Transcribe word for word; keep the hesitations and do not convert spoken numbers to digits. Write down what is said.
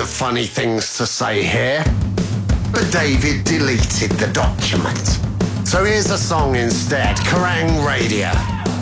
of funny things to say here, but David deleted the document. So here's a song instead, Kerrang Radio.